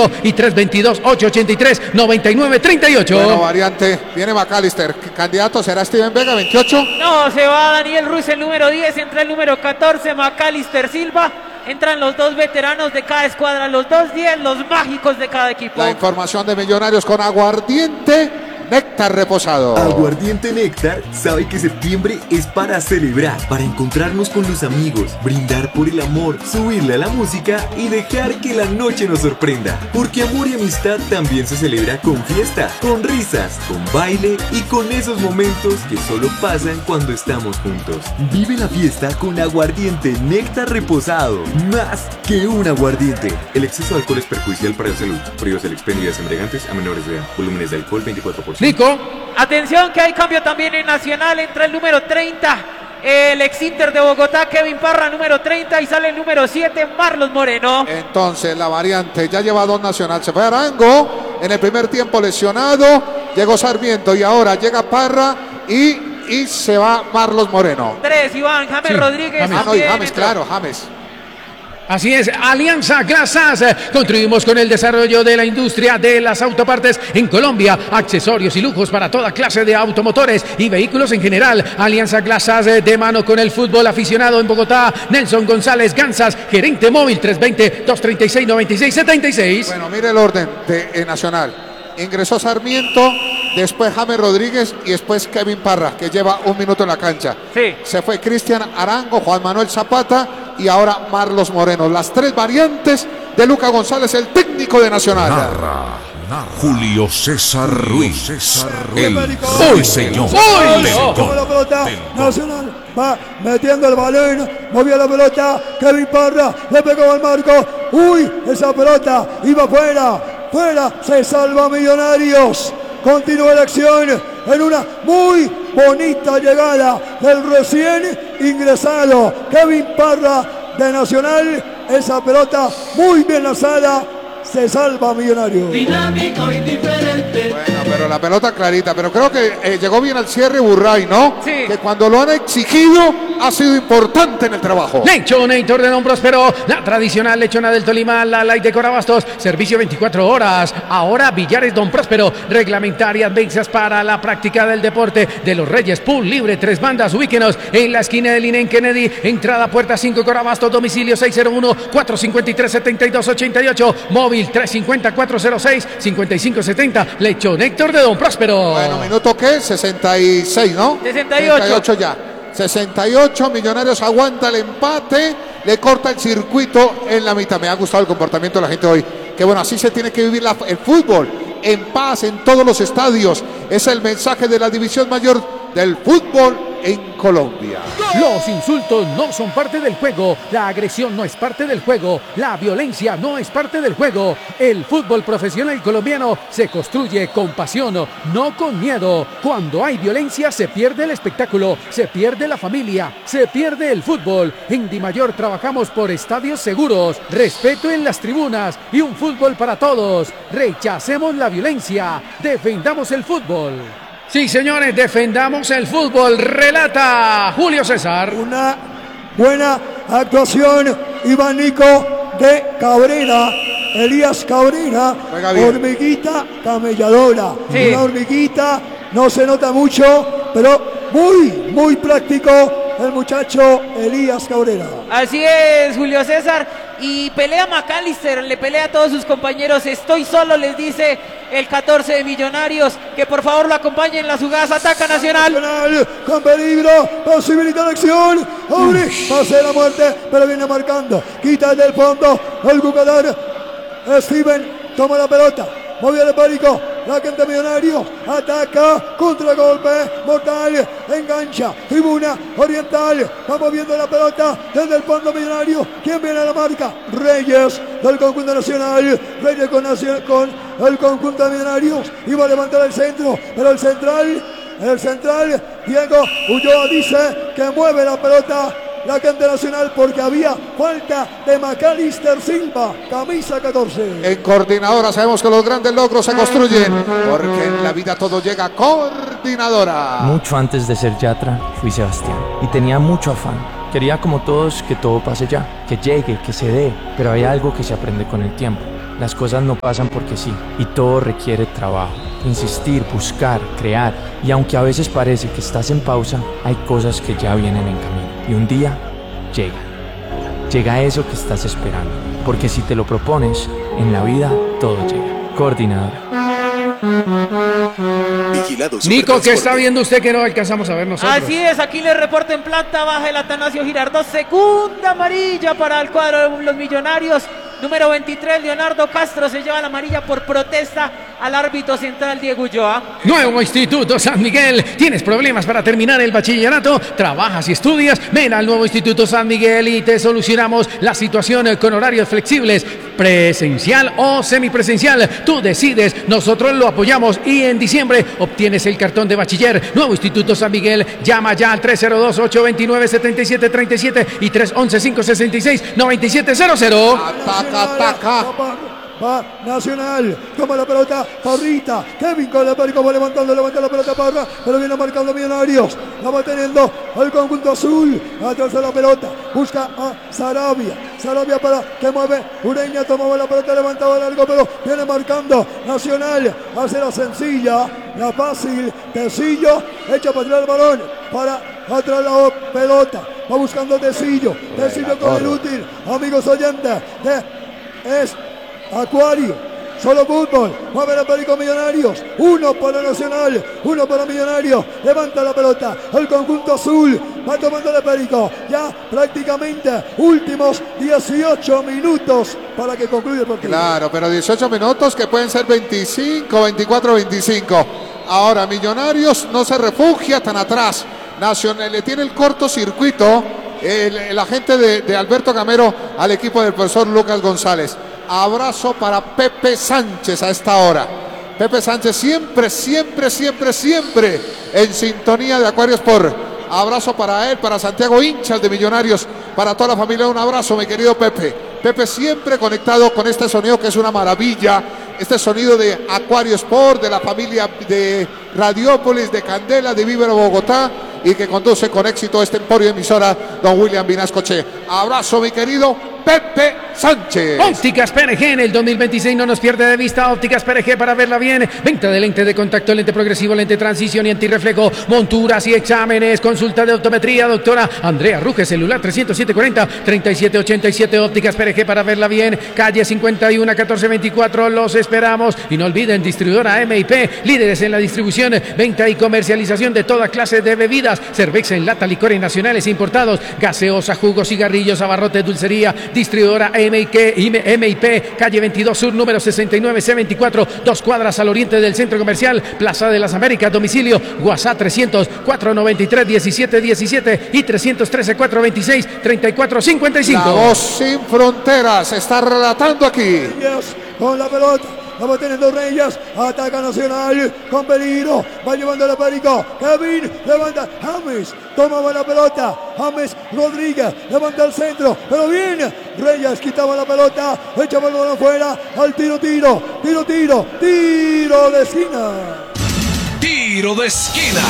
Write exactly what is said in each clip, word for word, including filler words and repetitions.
cinco y tres veintidós, ocho ochenta y tres, noventa y nueve, treinta y ocho. Bueno, variante, viene McAllister. ¿Candidato será Steven Vega, veintiocho? No, se va Daniel Ruiz, el número diez, entra el número catorce, McAllister Silva. Entran los dos veteranos de cada escuadra, los dos diez, los mágicos de cada equipo. La información de Millonarios con aguardiente Néctar reposado. Aguardiente Néctar sabe que septiembre es para celebrar, para encontrarnos con los amigos, brindar por el amor, subirle a la música y dejar que la noche nos sorprenda. Porque amor y amistad también se celebra con fiesta, con risas, con baile y con esos momentos que solo pasan cuando estamos juntos. Vive la fiesta con aguardiente Néctar reposado, más que un aguardiente. El exceso de alcohol es perjudicial para la salud. Prohíbas el expendio de embriagantes a menores de edad. Volúmenes de alcohol veinticuatro por ciento. Nico. Atención que hay cambio también en Nacional, entra el número treinta, el ex Inter de Bogotá, Kevin Parra, número treinta, y sale el número siete, Marlos Moreno. Entonces la variante ya lleva dos Nacional, se fue Arango, en el primer tiempo lesionado, llegó Sarmiento y ahora llega Parra y, y se va Marlos Moreno. Tres, Iván, James sí, Rodríguez. Ah, no, y James, claro, James. Así es, Alianza Glasas. Contribuimos con el desarrollo de la industria de las autopartes en Colombia. Accesorios y lujos para toda clase de automotores y vehículos en general. Alianza Glasas, de mano con el fútbol aficionado en Bogotá. Nelson González Gansas, gerente móvil tres veinte, dos treinta y seis, noventa y seis, setenta y seis. Bueno, mire el orden de eh, Nacional. Ingresó Sarmiento, después James Rodríguez y después Kevin Parra, que lleva un minuto en la cancha. Sí. Se fue Cristian Arango, Juan Manuel Zapata y ahora Marlos Moreno. Las tres variantes de Luca González, el técnico de Nacional. Narra, narra. Julio César Ruiz, César el hoy señor. Hoy la pelota, Nacional va metiendo el balón, movió la pelota, Kevin Parra le pegó al marco. Uy, esa pelota iba fuera, fuera, se salva Millonarios. Continúa la acción en una muy bonita llegada del recién ingresado Kevin Parra de Nacional. Esa pelota muy bien lanzada, se salva Millonarios. Dinámico y diferente. Bueno, pero la pelota clarita, pero creo que eh, llegó bien al cierre Burray, ¿no? Sí. Que cuando lo han exigido ha sido importante en el trabajo. Lechonator de Don Próspero, la tradicional lechona del Tolima, la light de Corabastos, servicio veinticuatro horas. Ahora Villares Don Próspero, reglamentarias becas para la práctica del deporte de los Reyes, pool libre, tres bandas. Ubíquenos en la esquina del I N E en Kennedy, entrada puerta cinco Corabastos, domicilio seis cero uno, cuatro cinco tres, siete dos ocho ocho, móvil tres cinco cero, cuatro cero seis, cinco cinco siete cero. Lechonator de Don Próspero. Bueno, minuto qué, sesenta y seis, ¿no? sesenta y ocho. sesenta y ocho ya. sesenta y ocho, Millonarios aguanta el empate, le corta el circuito en la mitad. Me ha gustado el comportamiento de la gente hoy. Que bueno, así se tiene que vivir la, el fútbol, en paz, en todos los estadios. Es el mensaje de la división mayor del fútbol en Colombia. Los insultos no son parte del juego, la agresión no es parte del juego, la violencia no es parte del juego. El fútbol profesional colombiano se construye con pasión, no con miedo. Cuando hay violencia se pierde el espectáculo, se pierde la familia, se pierde el fútbol. En Di Mayor trabajamos por estadios seguros, respeto en las tribunas y un fútbol para todos. Rechacemos la violencia, defendamos el fútbol. Sí, señores, defendamos el fútbol. Relata Julio César. Una buena actuación, Iván Nico, de Cabrera. Elías Cabrera, hormiguita camelladora. Sí. Una hormiguita, no se nota mucho, pero muy, muy práctico el muchacho Elías Cabrera. Así es, Julio César. Y pelea McAllister, le pelea a todos sus compañeros. Estoy solo, les dice el catorce de Millonarios, que por favor lo acompañen en las jugadas. Ataca Nacional. Nacional con peligro, posibilita la acción. Abre, pase de la muerte, pero viene marcando. Quita del fondo el jugador Steven, toma la pelota, movió el pánico. La gente Millonarios ataca, contragolpe mortal, engancha, tribuna oriental, va moviendo la pelota desde el fondo Millonario. ¿Quién viene a la marca? Reyes del conjunto nacional, Reyes con, con el conjunto de Millonarios, iba a levantar el centro, pero el central, el central, Diego Ulloa dice que mueve la pelota la gente nacional porque había falta de McAllister Silva, camisa catorce. En Coordinadora sabemos que los grandes logros se construyen, porque en la vida todo llega a Coordinadora. Mucho antes de ser Yatra fui Sebastián y tenía mucho afán. Quería como todos que todo pase ya, que llegue, que se dé, pero hay algo que se aprende con el tiempo. Las cosas no pasan porque sí, y todo requiere trabajo, insistir, buscar, crear. Y aunque a veces parece que estás en pausa, hay cosas que ya vienen en camino. Y un día llega. Llega eso que estás esperando. Porque si te lo propones, en la vida todo llega. Coordinadora. Nico, ¿qué está viendo usted que no alcanzamos a ver nosotros? Así es, aquí le reporta en planta baja el Atanasio Girardot. Segunda amarilla para el cuadro de los Millonarios. Número veintitrés, Leonardo Castro se lleva la amarilla por protesta al árbitro central Diego Ulloa. Nuevo Instituto San Miguel. ¿Tienes problemas para terminar el bachillerato? ¿Trabajas y estudias? Ven al Nuevo Instituto San Miguel y te solucionamos la situación con horarios flexibles, presencial o semipresencial. Tú decides, nosotros lo apoyamos y en diciembre obtienes el cartón de bachiller. Nuevo Instituto San Miguel. Llama ya al tres cero dos, ocho dos nueve, siete siete tres siete y tres uno uno, cinco seis seis, nueve siete cero cero. Ataca. Va Nacional, toma la pelota, Parrita, Kevin con el Perico va levantando, levanta la pelota Parra, pero viene marcando Millonarios, la va teniendo el conjunto azul, atrás de la pelota, busca a Sarabia, Sarabia para que mueve, Ureña tomaba la pelota, levantaba largo, pero viene marcando Nacional, hace la sencilla, la fácil, Tecillo, echa para atrás el balón, para atrás la pelota, va buscando Tecillo, Tecillo con el útil, amigos oyentes, de es Acuario, solo fútbol, mueve el Perico Millonarios, uno para Nacional, uno para Millonarios, levanta la pelota, el conjunto azul, va tomando el Perico, ya prácticamente últimos dieciocho minutos para que concluya el partido. Claro, pero dieciocho minutos que pueden ser veinticinco, veinticuatro, veinticinco. Ahora Millonarios no se refugia tan atrás, Nacional le tiene el cortocircuito, el, el agente de, de Alberto Gamero al equipo del profesor Lucas González. Abrazo para Pepe Sánchez a esta hora. Pepe Sánchez siempre, siempre, siempre, siempre en sintonía de Aquarios Sport. Abrazo para él, para Santiago, hinchas de Millonarios, para toda la familia. Un abrazo, mi querido Pepe. Pepe siempre conectado con este sonido que es una maravilla. Este sonido de Aquario Sport, de la familia de Radiópolis, de Candela, de Vívero Bogotá, y que conduce con éxito este emporio emisora, don William Vinascoche. Abrazo, mi querido Pepe Sánchez. Ópticas P R G en el dos mil veintiséis no nos pierde de vista. Ópticas P R G para verla bien. Venta de lente de contacto, lente progresivo, lente transición y antirreflejo, monturas y exámenes. Consulta de optometría, doctora Andrea Ruge, celular trescientos siete cuarenta, treinta y siete ochenta y siete. Ópticas P R G para verla bien. Calle cincuenta y uno, catorce veinticuatro. Los esperamos. Y no olviden, distribuidora M I P, líderes en la distribución, venta y comercialización de toda clase de bebidas, cerveza en lata, licores nacionales e importados, gaseosa, jugos, cigarrillos, abarrotes, dulcería. Distribuidora M I P, calle veintidós Sur, número sesenta y nueve C veinticuatro, dos cuadras al oriente del Centro Comercial, Plaza de las Américas. Domicilio, WhatsApp trescientos, cuatrocientos noventa y tres, diecisiete diecisiete y trescientos trece, cuatrocientos veintiséis, treinta y cuatro cincuenta y cinco. La voz sin fronteras está relatando aquí. Con la pelota. La va teniendo Reyes, ataca Nacional con peligro, va llevando el Perico, Kevin, levanta, James, tomaba la pelota, James Rodríguez, levanta el centro, pero bien, Reyes quitaba la pelota, echaba el balón afuera, al tiro, tiro, tiro, tiro, tiro de esquina. Tiro de esquina.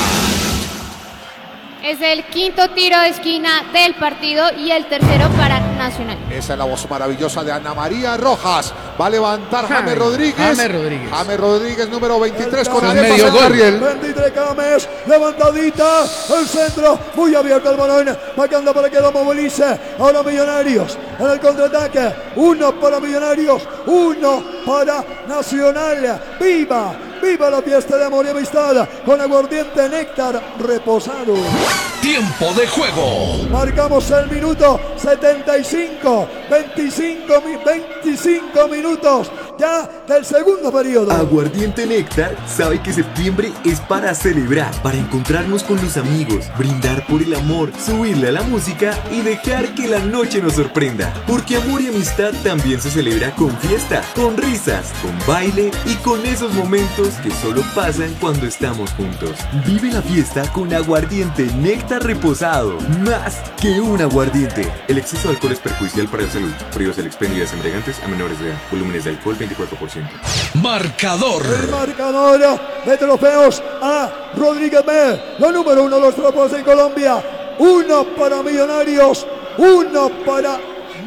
Es el quinto tiro de esquina del partido y el tercero para Nacional. Esa es la voz maravillosa de Ana María Rojas. Va a levantar James Rodríguez. James Rodríguez. James Rodríguez, número veintitrés, con el medio gol. veintitrés James, levantadita, el centro, muy abierto el balón, marcando para que lo movilice. Ahora Millonarios en el contraataque. Uno para Millonarios, uno para Nacional. ¡Viva! ¡Viva la fiesta de amor y amistad! Con aguardiente Néctar reposado. Tiempo de juego. Marcamos el minuto setenta y cinco. veinticinco, veinticinco minutos ya del segundo periodo. Aguardiente Néctar sabe que septiembre es para celebrar, para encontrarnos con los amigos, brindar por el amor, subirle a la música y dejar que la noche nos sorprenda. Porque amor y amistad también se celebra con fiesta, con risas, con baile y con esos momentos que solo pasan cuando estamos juntos. Vive la fiesta con aguardiente Néctar reposado, más que un aguardiente. El exceso de alcohol es perjudicial para la salud. Prohíbas el expendio de embriagantes a menores de edad. Volúmenes de alcohol veinticuatro por ciento. Marcador. El marcador de trofeos a Rodríguez B, la número uno de los trofeos en Colombia. Uno para Millonarios, uno para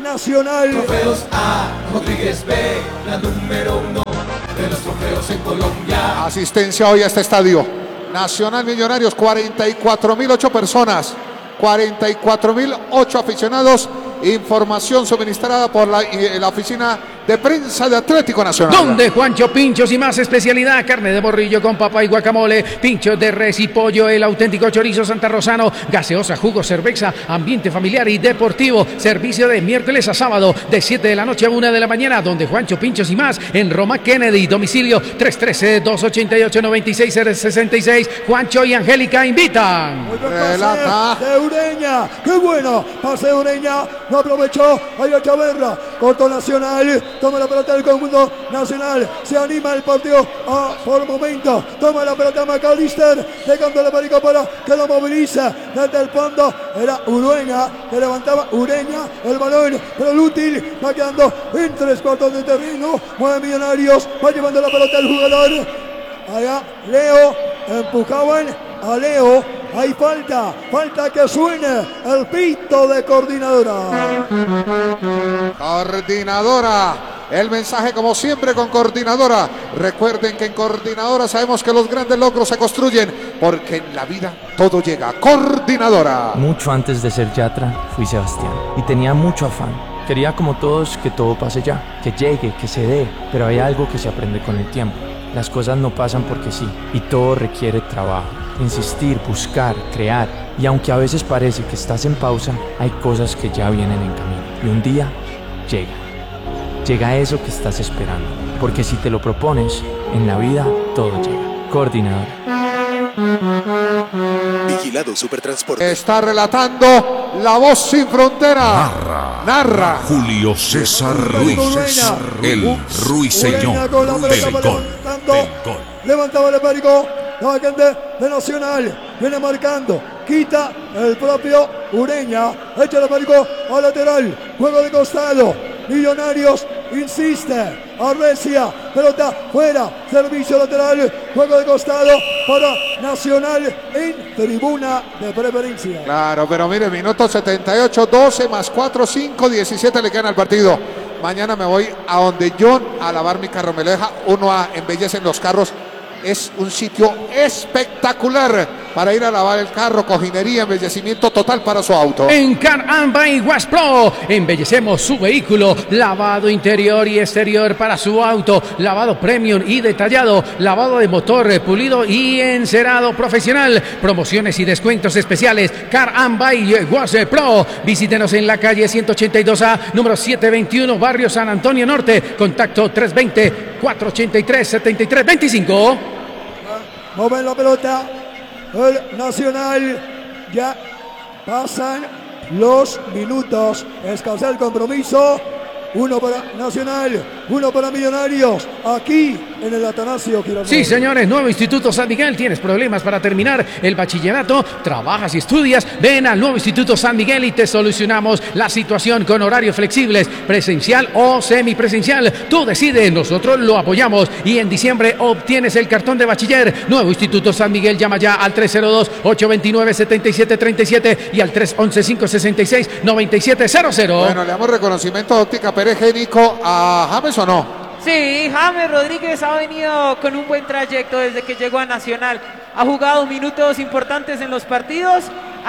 Nacional. Trofeos A, Rodríguez B, la número uno de los trofeos en Colombia. Asistencia hoy a este estadio. Nacional Millonarios, cuarenta y cuatro mil ocho personas. cuarenta y cuatro mil ocho aficionados. Información suministrada por la, la oficina de prensa de Atlético Nacional. Donde Juancho Pinchos y más especialidad, carne de borrillo con papa y guacamole, pinchos de res y pollo, el auténtico chorizo santarrosano, gaseosa, jugo, cerveza, ambiente familiar y deportivo, servicio de miércoles a sábado de siete de la noche a una de la mañana, donde Juancho Pinchos y más en Roma Kennedy, domicilio tres uno tres, dos ocho ocho, nueve seis cero seis seis. Juancho y Angélica invitan. Relata de Ureña, qué bueno, pase de Ureña, no aprovechó, ahí a Chaverra, corto Nacional, toma la pelota del conjunto Nacional, se anima el partido ah, por momento, toma la pelota McAllister, dejando la perico para que lo moviliza desde el fondo, era Ureña, que levantaba Ureña el balón, pero el útil va quedando en tres cuartos de terreno, mueve Millonarios, va llevando la pelota el jugador, allá Leo, empujaban a Leo, hay falta, falta que suene el pito de Coordinadora. Coordinadora, el mensaje como siempre con Coordinadora. Recuerden que en Coordinadora sabemos que los grandes logros se construyen, porque en la vida todo llega. Coordinadora. Mucho antes de ser Yatra, fui Sebastián y tenía mucho afán. Quería como todos que todo pase ya, que llegue, que se dé, pero hay algo que se aprende con el tiempo. Las cosas no pasan porque sí, y todo requiere trabajo, insistir, buscar, crear, y aunque a veces parece que estás en pausa, hay cosas que ya vienen en camino, y un día llega. Llega eso que estás esperando, porque si te lo propones, en la vida todo llega. Coordinador. Vigilado Supertransporte. Está relatando la voz sin frontera. Narra. Narra. Julio César Ruiz. Ureña. El ruiseñor del gol. Del gol. Levantaba el perico, la gente de Nacional, viene marcando, quita el propio Ureña, echa el perico al lateral, juego de costado, Millonarios insiste, arrecia, pelota fuera, servicio lateral, juego de costado para Nacional en tribuna de preferencia. Claro, pero mire, minuto setenta y ocho, doce más cuatro, cinco, diecisiete le quedan al partido. Mañana me voy a donde John a lavar mi carro, me lo deja uno a embellecen los carros. Es un sitio espectacular para ir a lavar el carro, cojinería, embellecimiento total para su auto. En Car and By Wash Pro, embellecemos su vehículo, lavado interior y exterior para su auto, lavado premium y detallado, lavado de motor, pulido y encerado profesional, promociones y descuentos especiales. Car and By Wash Pro, visítenos en la calle ciento ochenta y dos A, número setecientos veintiuno, barrio San Antonio Norte, contacto tres dos cero, cuatro ocho tres, siete tres dos cinco. Mueven la pelota, el Nacional, ya pasan los minutos, escasea el compromiso, uno para Nacional, uno para Millonarios, aquí en el Atanasio Girardot. Sí, señores, nuevo Instituto San Miguel. ¿Tienes problemas para terminar el bachillerato? ¿Trabajas y estudias? Ven al nuevo Instituto San Miguel y te solucionamos la situación con horarios flexibles, presencial o semipresencial. Tú decides, nosotros lo apoyamos y en diciembre obtienes el cartón de bachiller. Nuevo Instituto San Miguel, llama ya al tres cero dos, ocho dos nueve, siete siete tres siete y al tres once, cinco seis seis, nueve siete cero cero. Bueno, le damos reconocimiento a Óptica Peregénico a James, ¿o no? Sí, James Rodríguez ha venido con un buen trayecto desde que llegó a Nacional. Ha jugado minutos importantes en los partidos.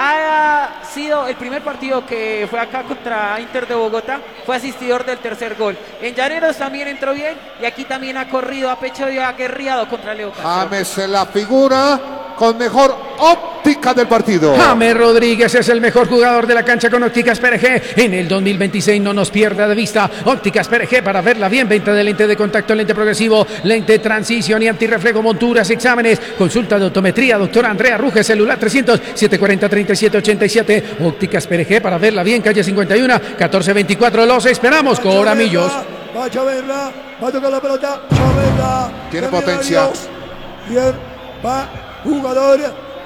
Ha sido el primer partido que fue acá contra Inter de Bogotá. Fue asistidor del tercer gol. En Llaneros también entró bien y aquí también ha corrido a pecho y ha guerreado contra Leo Castro. James en la figura con mejor óptica del partido. James Rodríguez es el mejor jugador de la cancha con Ópticas P R G. En el dos mil veintiséis no nos pierda de vista. Ópticas P R G para verla bien. Venta de lente de contacto, lente progresivo, lente transición y antirreflejo, monturas, exámenes. Consulta de optometría, doctora Andrea Ruges, celular trescientos, setecientos cuarenta, treinta y siete ochenta y siete. Ópticas P R G para verla bien. Calle cincuenta y uno, catorce veinticuatro. Los esperamos, Coramillos. Va a Chaverra, va a tocar la pelota. Chaverra. Tiene potencia. Bien, va jugador.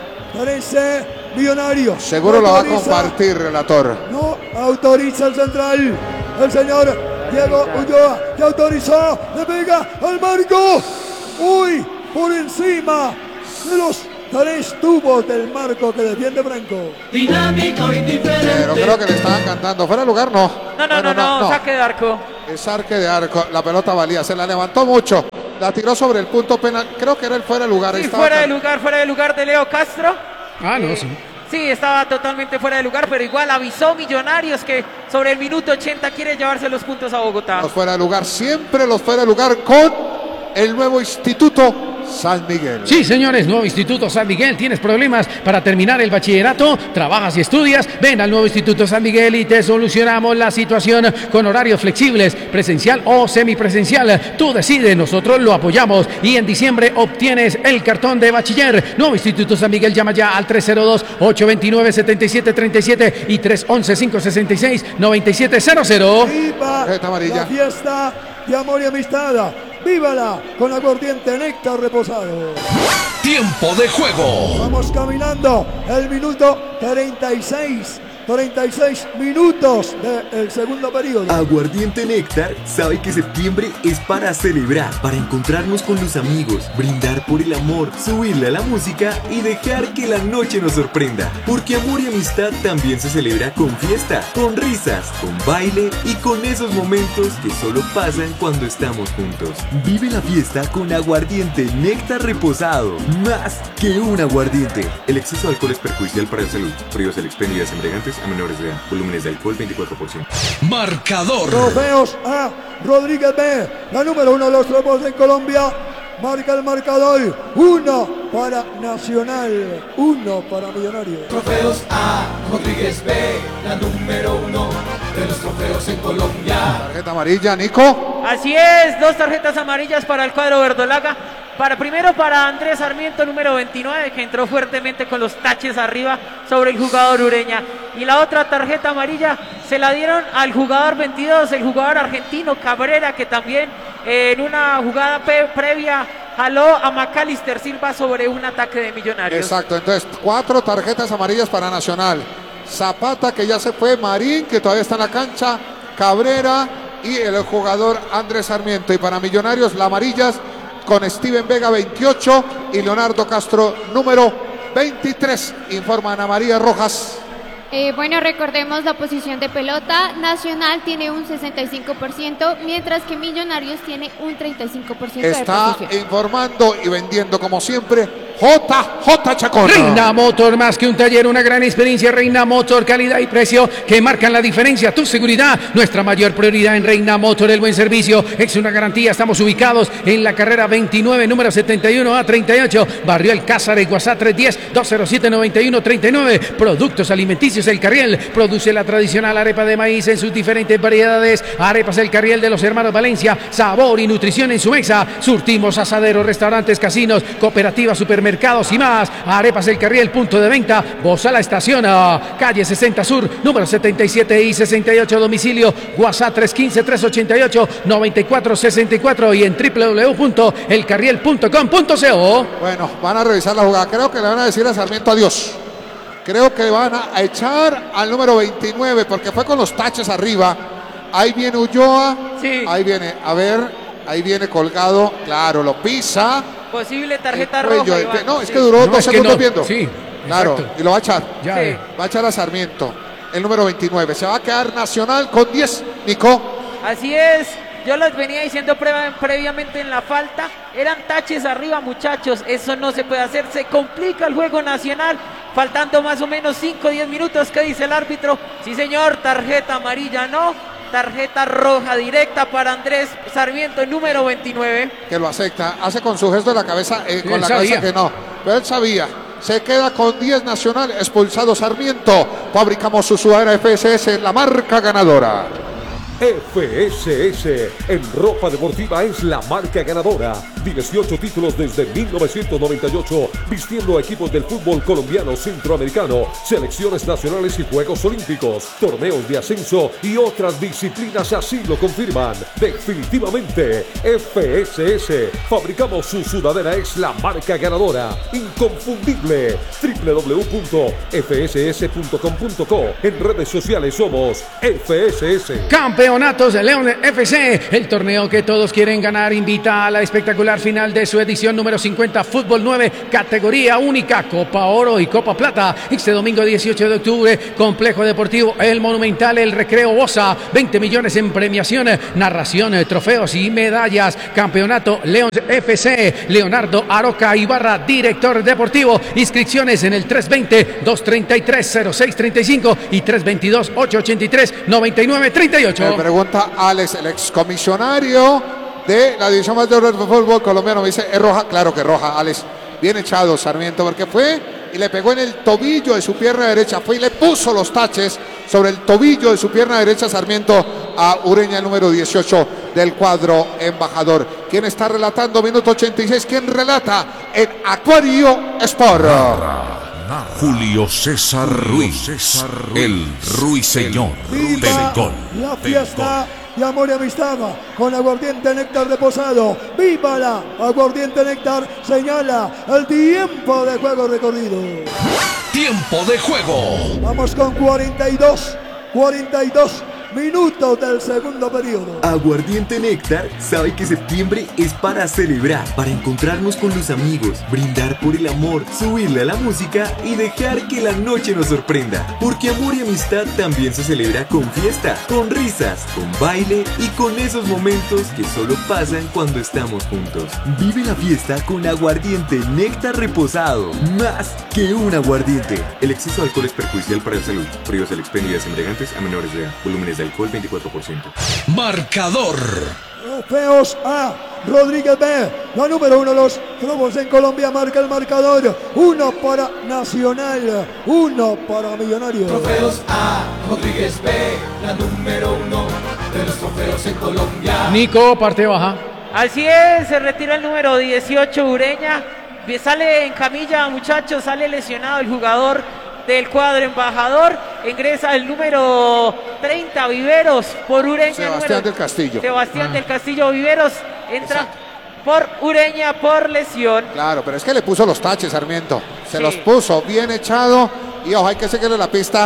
Parece Millonarios. Seguro lo va a compartir, relator. No autoriza el central. El señor Diego Ulloa, que autorizó, le pega al marco. Uy, por encima de los tres tubos del marco que defiende Franco. Dinámico y diferente. Pero creo que le estaban cantando. ¿Fuera de lugar? No. No, no, Bueno, no, no, saque de arco. Es arque de arco. La pelota valía. Se la levantó mucho. La tiró sobre el punto penal. Creo que era el fuera de lugar. Sí, Estaba fuera de can- lugar, fuera de lugar de Leo Castro. Ah, no, Eh, sí. Sí, estaba totalmente fuera de lugar, pero igual avisó Millonarios que sobre el minuto ochenta quiere llevarse los puntos a Bogotá. Los fuera de lugar. Siempre los fuera de lugar con el nuevo Instituto San Miguel. Sí, señores, nuevo Instituto San Miguel. ¿Tienes problemas para terminar el bachillerato? ¿Trabajas y estudias? Ven al nuevo Instituto San Miguel y te solucionamos la situación con horarios flexibles, presencial o semipresencial. Tú decides, nosotros lo apoyamos y en diciembre obtienes el cartón de bachiller. Nuevo Instituto San Miguel, llama ya al tres cero dos, ocho dos nueve, siete siete tres siete y tres uno uno, cinco seis seis, nueve siete cero cero. Viva la fiesta de amor y amistad. ¡Vívala! Con aguardiente Néctar reposado. Tiempo de juego. Vamos caminando el minuto treinta y seis. treinta y seis minutos del segundo periodo. Aguardiente Néctar sabe que septiembre es para celebrar, para encontrarnos con los amigos, brindar por el amor, subirle a la música y dejar que la noche nos sorprenda. Porque amor y amistad también se celebra con fiesta, con risas, con baile y con esos momentos que solo pasan cuando estamos juntos. Vive la fiesta con Aguardiente Néctar reposado, más que un aguardiente. El exceso de alcohol es perjudicial para la salud. Prohíbas el expendio de embriagantes a menores de edad. Volúmenes de alcohol veinticuatro por ciento. Marcador. Trofeos A. Rodríguez B. La número uno de los trofeos en Colombia. Marca el marcador. Uno para Nacional. Uno para Millonarios. Trofeos A. Rodríguez B. La número uno de los trofeos en Colombia. Tarjeta amarilla, Nico. Así es, dos tarjetas amarillas para el cuadro verdolaga. Para, primero para Andrés Sarmiento, número veintinueve, que entró fuertemente con los taches arriba sobre el jugador Ureña. Y la otra tarjeta amarilla se la dieron al jugador veintidós, el jugador argentino Cabrera, que también eh, en una jugada pe- previa jaló a Macalister Silva sobre un ataque de Millonarios. Exacto, entonces cuatro tarjetas amarillas para Nacional. Zapata, que ya se fue, Marín, que todavía está en la cancha, Cabrera y el jugador Andrés Sarmiento. Y para Millonarios, las amarillas con Steven Vega veintiocho y Leonardo Castro número veintitrés. Informa Ana María Rojas. Eh, bueno, recordemos la posición de pelota. Nacional tiene un sesenta y cinco por ciento, mientras que Millonarios tiene un treinta y cinco por ciento de Está posición. informando y vendiendo como siempre J J Chacón. Reina Motor, más que un taller, una gran experiencia. Reina Motor, calidad y precio que marcan la diferencia. Tu seguridad, nuestra mayor prioridad en Reina Motor. El buen servicio es una garantía. Estamos ubicados en la carrera veintinueve, número setenta y uno a treinta y ocho, Barrio Alcázar, WhatsApp tres uno cero, dos cero siete, nueve uno tres nueve. Productos alimenticios El Carriel. Produce la tradicional arepa de maíz en sus diferentes variedades. Arepas El Carriel de los hermanos Valencia. Sabor y nutrición en su mesa. Surtimos asaderos, restaurantes, casinos, cooperativas, supermercados y más. Arepas El Carriel, punto de venta. Bozala Estación, calle sesenta Sur, número setenta y siete y sesenta y ocho, domicilio WhatsApp tres uno cinco, tres ocho ocho, nueve cuatro seis cuatro y en doble u doble u doble u punto el carriel punto com punto co. Bueno, van a revisar la jugada. Creo que le van a decir a Sarmiento adiós. Creo que van a echar al número veintinueve porque fue con los taches arriba. Ahí viene Ulloa. Sí. Ahí viene, a ver, ahí viene colgado. Claro, lo pisa. Posible tarjeta Cuello, roja. el- Iván, no, es sí. que duró No, dos es que segundos no. viendo. Sí, claro, exacto. y lo va a echar. Ya, Sí. eh. Va a echar a Sarmiento, el número veintinueve. Se va a quedar Nacional con diez, Nico. Así es, yo les venía diciendo pre- previamente en la falta, eran taches arriba, muchachos, eso no se puede hacer, se complica el juego Nacional, faltando más o menos cinco o diez minutos. ¿Qué dice el árbitro? Sí señor, tarjeta amarilla no, tarjeta roja directa para Andrés Sarmiento, número veintinueve. Que lo acepta, hace con su gesto de la cabeza, eh, Sí, con él la sabía. cabeza que no, pero él sabía. Se queda con diez Nacional, expulsado Sarmiento. Fabricamos su sudadera F S S, la marca ganadora. F S S en ropa deportiva es la marca ganadora. dieciocho títulos desde mil novecientos noventa y ocho, vistiendo a equipos del fútbol colombiano, centroamericano, selecciones nacionales y Juegos Olímpicos, torneos de ascenso y otras disciplinas así lo confirman. Definitivamente, F S S, fabricamos su sudadera, es la marca ganadora, inconfundible. doble u doble u doble u punto f s s punto com punto co. En redes sociales somos F S S. Campeón Leonatos León F C, el torneo que todos quieren ganar, invita a la espectacular final de su edición número cincuenta, Fútbol nueve, categoría única, Copa Oro y Copa Plata. Este domingo dieciocho de octubre, Complejo Deportivo El Monumental, El Recreo Bosa, veinte millones en premiación, narración, trofeos y medallas. Campeonato León F C, Leonardo Aroca Ibarra, director deportivo. Inscripciones en el tres veinte, dos treinta y tres, cero seis treinta y cinco y tres veintidós, ocho ochenta y tres, noventa y nueve treinta y ocho. Me pregunta Alex, el excomisionario de la división mayor del fútbol colombiano, me dice, ¿es roja? Claro que es roja, Alex. Bien echado Sarmiento, porque fue y le pegó en el tobillo de su pierna derecha, fue y le puso los taches sobre el tobillo de su pierna derecha Sarmiento a Ureña, el número dieciocho del cuadro embajador. ¿Quién está relatando? Minuto ochenta y seis, ¿quién relata? En Acuario Sport. Julio César Ruiz, el ruiseñor del gol. La fiesta de amor y amistad con aguardiente néctar reposado. ¡Viva la aguardiente néctar! Señala el tiempo de juego recorrido. Tiempo de juego. Vamos con cuarenta y dos, cuarenta y dos minutos del segundo periodo. Aguardiente Néctar sabe que septiembre es para celebrar, para encontrarnos con los amigos, brindar por el amor, subirle a la música y dejar que la noche nos sorprenda. Porque amor y amistad también se celebra con fiesta, con risas, con baile y con esos momentos que solo pasan cuando estamos juntos. Vive la fiesta con Aguardiente Néctar reposado, más que un aguardiente. El exceso de alcohol es perjudicial para la salud. Prohíbas el expendio de embriagantes a menores de edad. Volúmenes de alcohol veinticuatro por ciento. Marcador. Trofeos A, Rodríguez B, la número uno, los trofeos en Colombia, marca el marcador, uno para Nacional, uno para Millonarios. Trofeos A, Rodríguez B, la número uno de los trofeos en Colombia. Nico, parte baja. Así es, se retira el número dieciocho, Ureña, sale en camilla, muchachos, sale lesionado el jugador del cuadro embajador, ingresa el número treinta, Viveros, por Ureña. Sebastián número, del Castillo. Sebastián ah. del Castillo Viveros, entra Exacto. por Ureña por lesión. Claro, pero es que le puso los taches, Sarmiento, se sí. los puso bien echado, y ojo, hay que seguirle la pista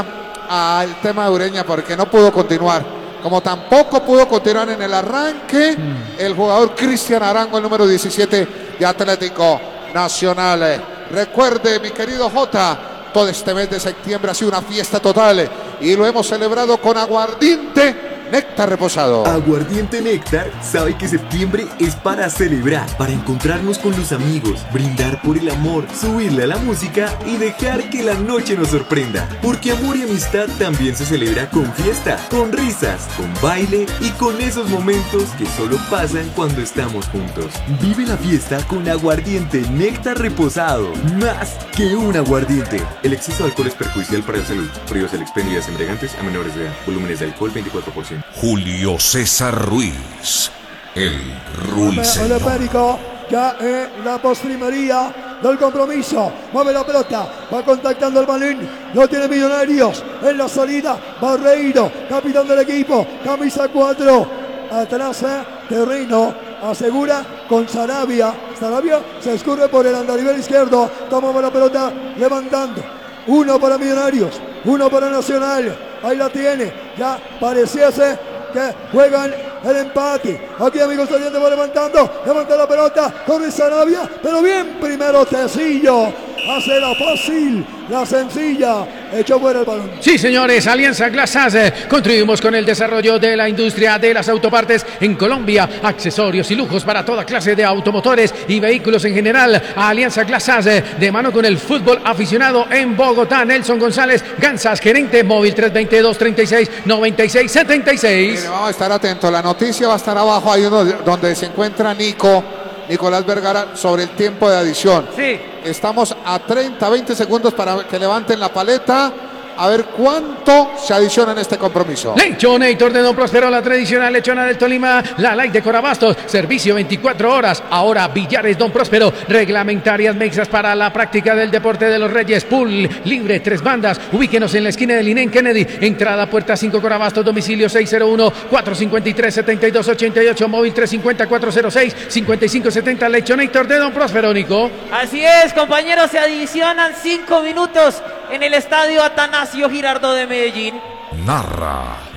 al tema de Ureña, porque no pudo continuar, como tampoco pudo continuar en el arranque, mm. el jugador Cristian Arango, el número diecisiete de Atlético Nacional. Recuerde, mi querido Jota, todo este mes de septiembre ha sido una fiesta total y lo hemos celebrado con aguardiente néctar reposado. Aguardiente Néctar sabe que septiembre es para celebrar, para encontrarnos con los amigos, brindar por el amor, subirle a la música y dejar que la noche nos sorprenda. Porque amor y amistad también se celebra con fiesta, con risas, con baile y con esos momentos que solo pasan cuando estamos juntos. Vive la fiesta con Aguardiente Néctar reposado, más que un aguardiente. El exceso de alcohol es perjudicial para la salud. Prohíbas el expendio de embriagantes a menores de edad. Volúmenes de alcohol veinticuatro por ciento. Julio César Ruiz, el ruiseñor. Perico, ya en la postrimería del compromiso, mueve la pelota, va contactando el balón, lo tiene Millonarios, en la salida, Barreiro, capitán del equipo, camisa cuatro, atrás, eh, terreno, asegura con Sarabia, Sarabia se escurre por el andarivel izquierdo, toma la pelota, levantando, uno para Millonarios, uno para Nacional, ahí la tiene, ya pareciese que juegan el empate. Aquí amigos oyentes va levantando, levanta la pelota, corre Sarabia, pero bien primero Tecillo, hace la fácil, la sencilla, echó fuera el balón. Sí señores, Alianza Glasas, eh, contribuimos con el desarrollo de la industria de las autopartes en Colombia, accesorios y lujos para toda clase de automotores y vehículos en general. Alianza Glasas, eh, de mano con el fútbol aficionado en Bogotá. Nelson González Gansas, gerente, móvil tres veinte, dos treinta y seis, noventa y seis setenta y seis. Mire, vamos a estar atentos, la noticia va a estar abajo, hay uno donde se encuentra Nico, Nicolás Vergara, sobre el tiempo de adición. Sí. Estamos a treinta, veinte segundos para que levanten la paleta. A ver cuánto se adiciona en este compromiso. Lechonator de Don Próspero, la tradicional lechona del Tolima, la light de Corabastos, servicio veinticuatro horas. Ahora Villares Don Próspero, reglamentarias mixtas para la práctica del deporte de los Reyes, pool libre, tres bandas. Ubíquenos en la esquina del Inén Kennedy, entrada puerta cinco Corabastos, domicilio seis cero uno, cuatro cinco tres, siete dos ocho ocho, móvil tres cinco cero, cuatro cero seis, cinco cinco siete cero. Lechonator de Don Próspero, Nico. Así es, compañeros, se adicionan cinco minutos en el estadio Atanasio Girardot de Medellín. Narra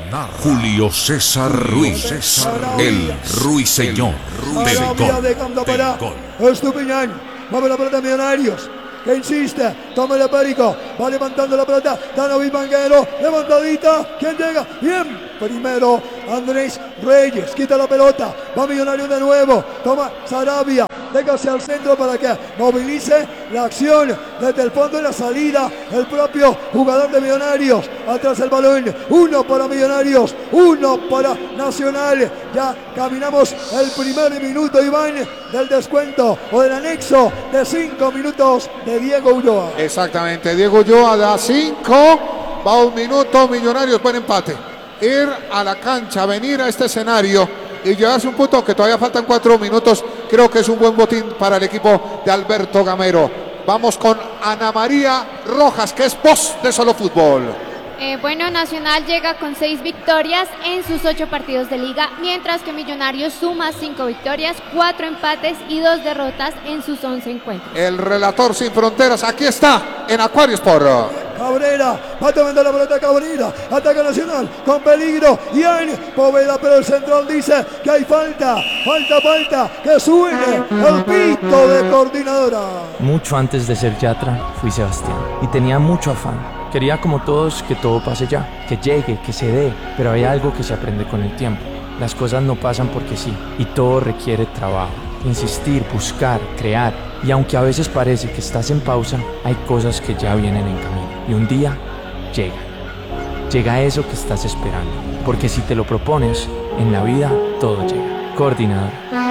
Julio César Ruiz, el ruiseñor del gol. Dejando para Estupiñán. Mueve la pelota Millonarios. Que insiste, toma el Perico, va levantando la pelota, David Vanguero, levantadita, ¿quién llega? Bien, primero Andrés Reyes, quita la pelota, va Millonario de nuevo, toma Sarabia, deja hacia el centro para que movilice la acción desde el fondo de la salida, el propio jugador de Millonarios, atrás el balón, uno para Millonarios, uno para Nacional, ya caminamos el primer minuto, Iván, del descuento o del anexo de cinco minutos de Diego Ulloa. Exactamente, Diego Ulloa da cinco, va un minuto, Millonarios, buen empate. Ir a la cancha, venir a este escenario y llevarse un punto, que todavía faltan cuatro minutos, creo que es un buen botín para el equipo de Alberto Gamero. Vamos con Ana María Rojas, que es voz de Solo Fútbol. Eh, bueno, Nacional llega con seis victorias en sus ocho partidos de liga, mientras que Millonarios suma cinco victorias, cuatro empates y dos derrotas en sus once encuentros. El relator sin fronteras, aquí está, en Acuario Sport. Cabrera, va tomando la pelota Cabrera, ataca Nacional, con peligro, Ian Poveda, pero el central dice que hay falta, falta, falta, que suene el pito de coordinadora. Mucho antes de ser Yatra, fui Sebastián, y tenía mucho afán. Quería como todos que todo pase ya, que llegue, que se dé, pero hay algo que se aprende con el tiempo. Las cosas no pasan porque sí, y todo requiere trabajo, insistir, buscar, crear. Y aunque a veces parece que estás en pausa, hay cosas que ya vienen en camino. Y un día llegan. Llega eso que estás esperando. Porque si te lo propones, en la vida todo llega. Coordinador.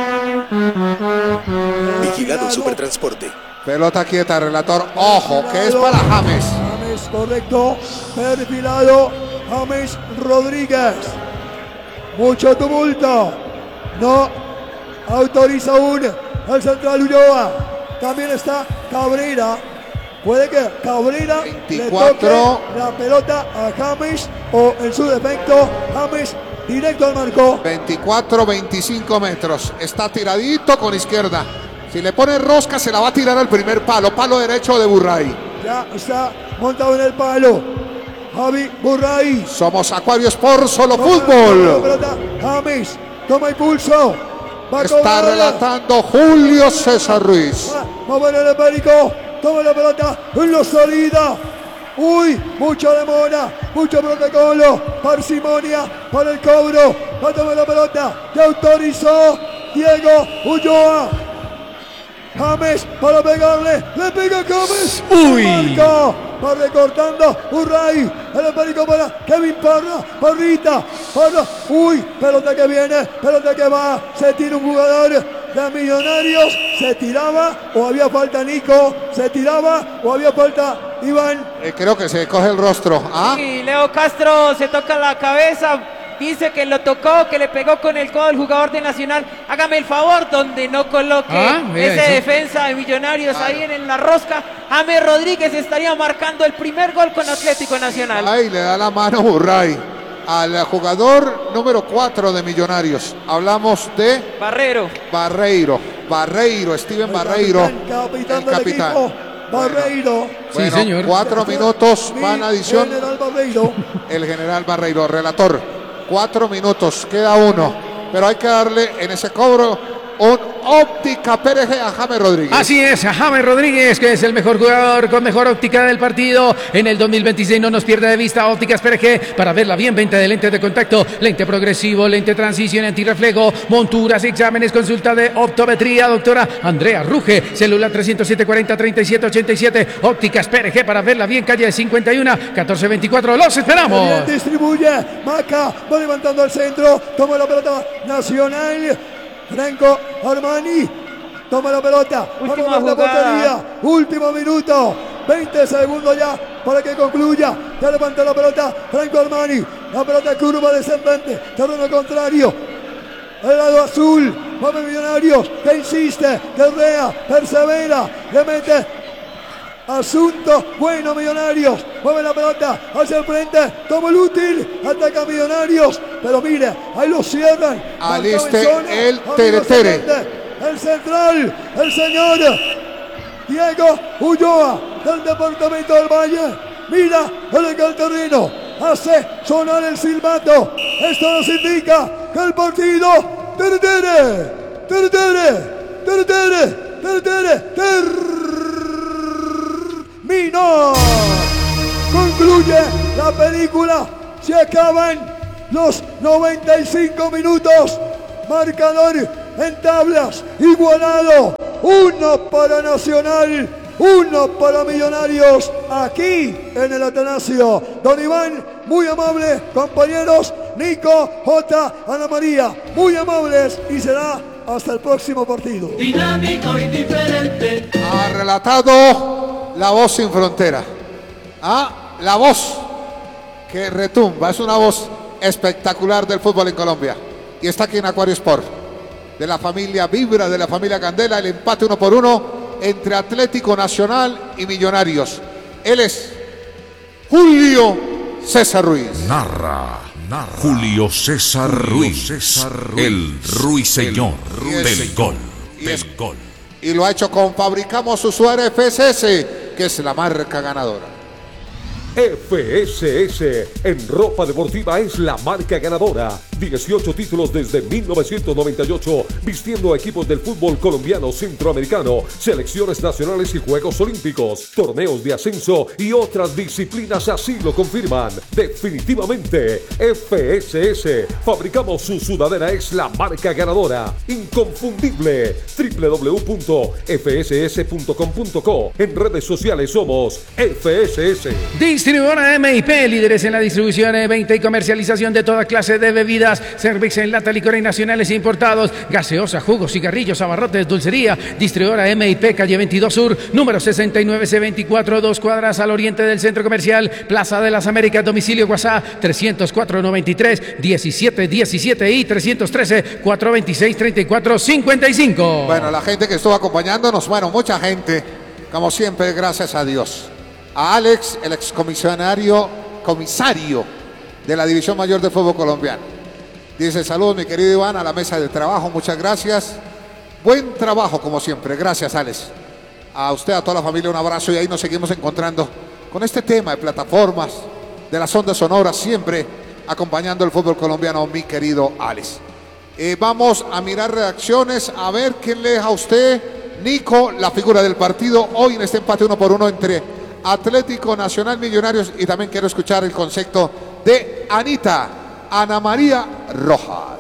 Vigilado Supertransporte. Pelota quieta, relator. Ojo, que es para James. James, correcto. Perfilado. James Rodríguez. Mucho tumulto. No autoriza aún el central Ulloa. También está Cabrera. Puede que Cabrera veinticuatro. le toque la pelota a James o en su defecto James directo al marco. veinticuatro, veinticinco metros. Está tiradito con izquierda. Si le pone rosca se la va a tirar al primer palo. Palo derecho de Burray. Ya está montado en el palo Javi Burray. Somos Acuario Sport, Solo Toma, Fútbol. toma la pelota, James toma impulso. Va Está relatando Julio César Ruiz. Va a poner el Perico. Toma la pelota en la salida. Uy, mucha demora, mucho protocolo, parsimonia para el cobro. Va a tomar la pelota. Que autorizó Diego Ulloa. James para pegarle. Le pega James. Uy. Marca. Va recortando Urray. El Perico para Kevin Parra. Parrita. Parra. Uy, pelota que viene. Pelota que va. Se tira un jugador de Millonarios. Se tiraba o había falta Nico. Se tiraba o había falta Iván. Eh, creo que se coge el rostro. ¿Ah? Sí, Leo Castro se toca la cabeza. Dice que lo tocó, que le pegó con el codo el jugador de Nacional. Hágame el favor, donde no coloque ah, ese eso. defensa de Millonarios claro. ahí en, en la rosca. James Rodríguez estaría marcando el primer gol con Atlético Nacional. Ahí le da la mano Burray al jugador número cuatro de Millonarios. Hablamos de Barrero. Barreiro. Barreiro, Steven Barreiro. Capitán, capitán el del capitán. equipo. Barreiro. Bueno, sí, señor. Cuatro minutos, van a adición. General Barreiro. El general Barreiro, relator. Cuatro minutos, queda uno. Pero hay que darle en ese cobro un óptica P R G a James Rodríguez. Así es, a James Rodríguez, que es el mejor jugador con mejor óptica del partido. En el dos mil veintiséis no nos pierda de vista ópticas P R G para verla bien. Venta de lentes de contacto, lente progresivo, lente transición, antirreflejo, monturas, exámenes, consulta de optometría. Doctora Andrea Ruge, celular trescientos siete cuarenta treinta y siete ochenta y siete. Ópticas P R G para verla bien, calle cincuenta y uno, catorce veinticuatro. Los esperamos. Bien, distribuye. Maca va levantando al centro. Toma la pelota Nacional. Franco Armani toma la pelota. Última Vamos a la jugada. portería. Último minuto. veinte segundos ya para que concluya. Ya levanta la pelota Franco Armani. La pelota curva descendente. Terreno contrario. El lado azul. Mueve Millonarios. Que insiste. Guerrea. Persevera. Le mete. Asunto bueno Millonarios. Mueve la pelota hacia el frente. Toma el útil. Ataca Millonarios. Pero mire, ahí lo cierran. Aliste el tere-tere. El central. El señor Diego Ulloa del departamento del Valle. Mira el terreno. hace sonar el silbato. Esto nos indica que el partido termine, termine, termine, termine, terminó. Concluye la película, se acaban los noventa y cinco minutos, marcador en tablas, igualado, uno para Nacional, uno para Millonarios, aquí en el Atanasio. Don Iván, muy amable, compañeros, Nico, J, Ana María, muy amables, y será hasta el próximo partido. Dinámico y diferente. Ha relatado La Voz Sin Frontera. Ah, la voz que retumba, es una voz espectacular del fútbol en Colombia. Y está aquí en Acuario Sport, de la familia Vibra, de la familia Candela, el empate uno por uno entre Atlético Nacional y Millonarios. Él es Julio César Ruiz. Narra, narra. Julio César Ruiz, César Ruiz, el ruiseñor el del gol, y del es, gol. Y lo ha hecho con Fabricamos Usuario F S S, que es la marca ganadora. F S S en ropa deportiva es la marca ganadora. dieciocho títulos desde mil novecientos noventa y ocho, vistiendo a equipos del fútbol colombiano, centroamericano, selecciones nacionales y Juegos Olímpicos, torneos de ascenso y otras disciplinas así lo confirman. Definitivamente, F S S, fabricamos su sudadera, es la marca ganadora. Inconfundible, doble u doble u doble u punto f s s punto com punto co. En redes sociales somos F S S. Distribuidora M I P, líderes en la distribución, venta y comercialización de toda clase de bebidas, cerveza en lata, licores nacionales e importados, gaseosa, jugos, cigarrillos, abarrotes, dulcería. Distribuidora M I P, calle veintidós Sur, número sesenta y nueve C veinticuatro, dos cuadras al oriente del Centro Comercial, Plaza de las Américas. Domicilio WhatsApp trescientos cuatro noventa y tres diecisiete diecisiete y trescientos trece cuatrocientos veintiséis treinta y cuatro cincuenta y cinco. Bueno, la gente que estuvo acompañándonos, bueno, mucha gente, como siempre, gracias a Dios. A Alex, el excomisionario, comisario de la División Mayor de Fútbol Colombiano. Dice: saludos, mi querido Iván, a la mesa de trabajo, muchas gracias. Buen trabajo, como siempre. Gracias, Alex. A usted, a toda la familia, un abrazo, y ahí nos seguimos encontrando con este tema de plataformas, de las ondas sonoras, siempre acompañando el fútbol colombiano, mi querido Alex. Eh, vamos a mirar reacciones, a ver quién le deja a usted, Nico, la figura del partido hoy en este empate uno por uno entre Atlético Nacional, Millonarios, y también quiero escuchar el concepto de Anita, Ana María Rojas.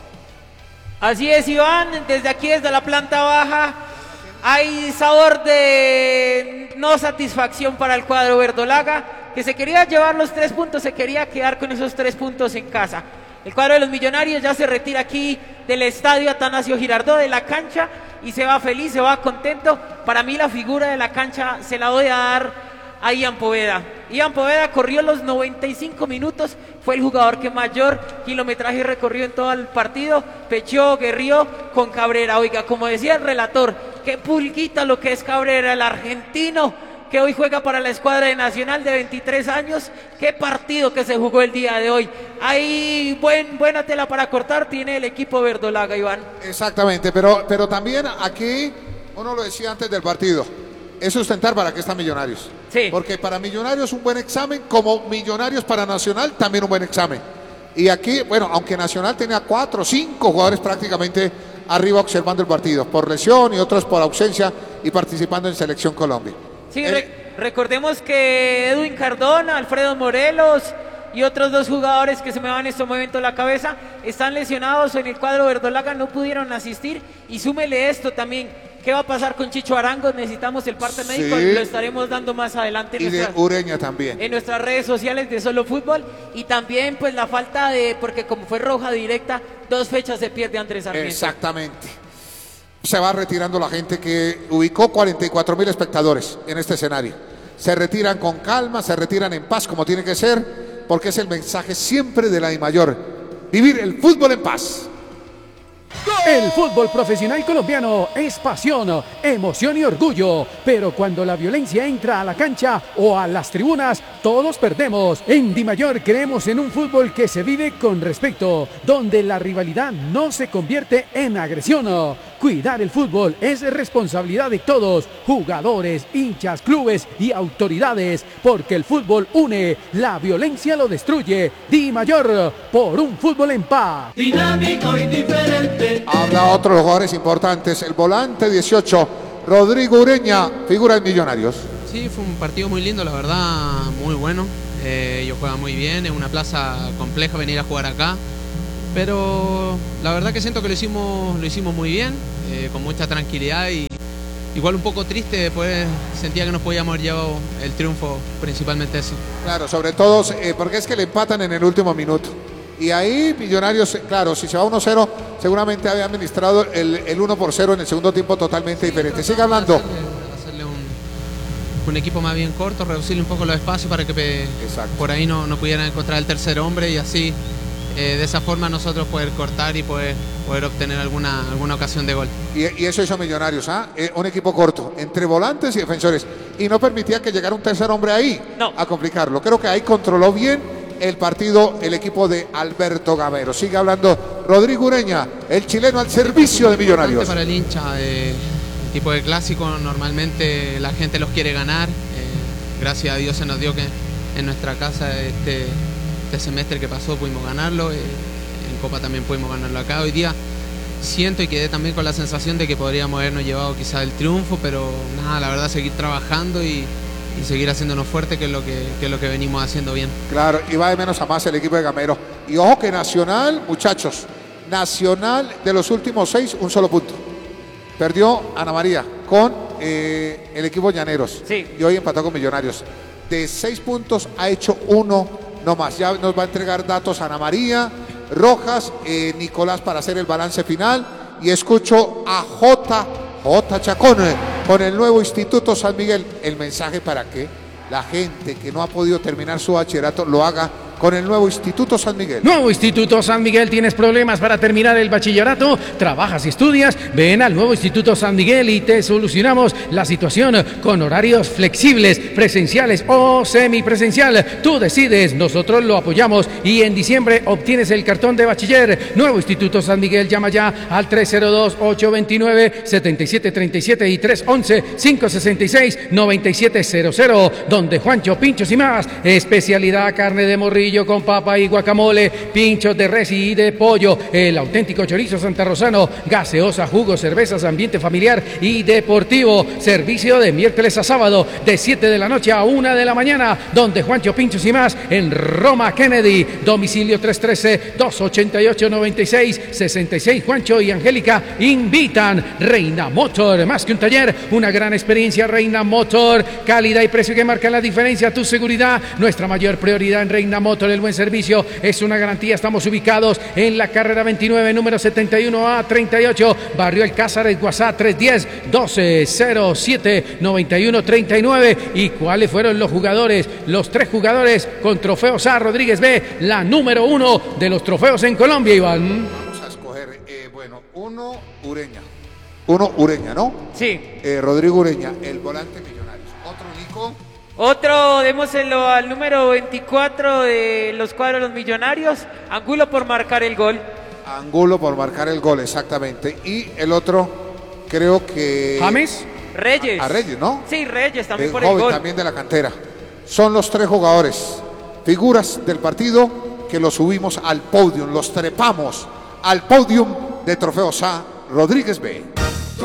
Así es, Iván, desde aquí, desde la planta baja, hay sabor de no satisfacción para el cuadro verdolaga, que se quería llevar los tres puntos, se quería quedar con esos tres puntos en casa. El cuadro de los Millonarios ya se retira aquí del estadio Atanasio Girardot, de la cancha, y se va feliz, se va contento. Para mí la figura de la cancha se la voy a dar a Ian Poveda. Ian Poveda corrió los noventa y cinco minutos, fue el jugador que mayor kilometraje recorrió en todo el partido, pechó, guerrió con Cabrera. Oiga, como decía el relator, qué pulguita lo que es Cabrera, el argentino que hoy juega para la escuadra de Nacional, de veintitrés años. Qué partido que se jugó el día de hoy. Hay buen, buena tela para cortar, tiene el equipo verdolaga, Iván. Exactamente, pero, pero también aquí, uno lo decía antes del partido, es sustentar para qué están Millonarios. Sí. Porque para Millonarios un buen examen, como Millonarios para Nacional también un buen examen. Y aquí, bueno, aunque Nacional tenía cuatro o cinco jugadores prácticamente arriba observando el partido, por lesión y otros por ausencia y participando en Selección Colombia. Sí, el... re recordemos que Edwin Cardona, Alfredo Morelos y otros dos jugadores que se me van en este momento a la cabeza están lesionados en el cuadro verdolaga, no pudieron asistir. Y súmele esto también, ¿qué va a pasar con Chicho Arango? Necesitamos el parte médico, sí, lo estaremos dando más adelante en, y nuestras, de Ureña también. en nuestras redes sociales de Solo Fútbol. Y también pues la falta de, porque como fue roja directa, dos fechas se pierde Andrés Sarmiento. Exactamente. Se va retirando la gente que ubicó cuarenta y cuatro mil espectadores en este escenario. Se retiran con calma, se retiran en paz, como tiene que ser, porque es el mensaje siempre de la DIMAYOR: vivir el fútbol en paz. El fútbol profesional colombiano es pasión, emoción y orgullo, pero cuando la violencia entra a la cancha o a las tribunas, todos perdemos. En Dimayor creemos en un fútbol que se vive con respeto, donde la rivalidad no se convierte en agresión. Cuidar el fútbol es responsabilidad de todos, jugadores, hinchas, clubes y autoridades, porque el fútbol une, la violencia lo destruye. Dimayor, por un fútbol en paz. Dinámico y diferente. Habla otro de los jugadores importantes, el volante dieciocho, Rodrigo Ureña, figura en Millonarios. Sí, fue un partido muy lindo, la verdad, muy bueno. Eh, ellos juegan muy bien, es una plaza compleja venir a jugar acá. Pero la verdad que siento que lo hicimos, lo hicimos muy bien, eh, con mucha tranquilidad y igual un poco triste, después sentía que nos podíamos haber llevado el triunfo, principalmente eso. Claro, sobre todo eh, porque es que le empatan en el último minuto. Y ahí Millonarios, claro, si se va uno cero, seguramente había administrado el, el uno por cero en el segundo tiempo totalmente diferente. Sigue hablando. Hacerle, hacerle un, un equipo más bien corto, reducirle un poco los espacios para que Exacto. por ahí no, no pudieran encontrar el tercer hombre y así... Eh, de esa forma nosotros poder cortar y poder, poder obtener alguna, alguna ocasión de gol. Y, y eso hizo Millonarios, ¿ah? Eh, un equipo corto, entre volantes y defensores. Y no permitía que llegara un tercer hombre ahí no. a complicarlo. Creo que ahí controló bien el partido el equipo de Alberto Gamero. Sigue hablando Rodrigo Ureña, el chileno al servicio de Millonarios. Para el hincha, eh, el tipo de clásico, normalmente la gente los quiere ganar. Eh, gracias a Dios se nos dio que en nuestra casa este... Este semestre que pasó pudimos ganarlo, eh, en Copa también pudimos ganarlo acá. Hoy día siento y quedé también con la sensación de que podríamos habernos llevado quizás el triunfo, pero nada, la verdad seguir trabajando y, y seguir haciéndonos fuerte, que es, lo que, que es lo que venimos haciendo bien. Claro, y va de menos a más el equipo de Gamero. Y ojo que Nacional, muchachos, Nacional de los últimos seis, un solo punto. Perdió Ana María con eh, el equipo Llaneros sí. y hoy empató con Millonarios. De seis puntos ha hecho uno. No más, ya nos va a entregar datos Ana María, Rojas, eh, Nicolás para hacer el balance final. Y escucho a J. J. Chacón con el nuevo Instituto San Miguel. El mensaje para que la gente que no ha podido terminar su bachillerato lo haga con el nuevo Instituto San Miguel. Nuevo Instituto San Miguel, ¿tienes problemas para terminar el bachillerato? ¿Trabajas y estudias? Ven al nuevo Instituto San Miguel y te solucionamos la situación con horarios flexibles, presenciales o semipresencial. Tú decides, nosotros lo apoyamos y en diciembre obtienes el cartón de bachiller. Nuevo Instituto San Miguel, llama ya al tres cero dos, ocho dos nueve, siete siete tres siete y tres uno uno, cinco seis seis, nueve siete cero cero, donde Juancho Pinchos y más, especialidad carne de morrillo con papa y guacamole, pinchos de res y de pollo, el auténtico chorizo santarrosano, gaseosa, jugos, cervezas, ambiente familiar y deportivo, servicio de miércoles a sábado de siete de la noche a una de la mañana, donde Juancho Pinchos y más en Roma Kennedy, domicilio tres uno tres, dos ocho ocho, nueve seis seis seis. Juancho y Angélica invitan. Reina Motor, más que un taller, una gran experiencia. Reina Motor, calidad y precio que marcan la diferencia, tu seguridad, nuestra mayor prioridad en Reina Motor. El buen servicio es una garantía. Estamos ubicados en la carrera veintinueve, número setenta y uno A treinta y ocho, Barrio El Cázares, WhatsApp tres uno cero, doce cero siete, noventa y uno treinta y nueve. ¿Y cuáles fueron los jugadores? Los tres jugadores con trofeos A. Rodríguez B, la número uno de los trofeos en Colombia, Iván. Vamos a escoger, eh, bueno, uno Ureña. Uno Ureña, ¿no? Sí. Eh, Rodrigo Ureña, el volante Millonarios. Otro Nico. Otro, démoselo al número veinticuatro de los cuadros de los Millonarios, Angulo por marcar el gol. Angulo por marcar el gol, exactamente. Y el otro, creo que... ¿James? Reyes. A, a Reyes, ¿no? Sí, Reyes también el por joven, el gol. También de la cantera. Son los tres jugadores, figuras del partido, que los subimos al podium, los trepamos al podium de Trofeos A. Rodríguez B.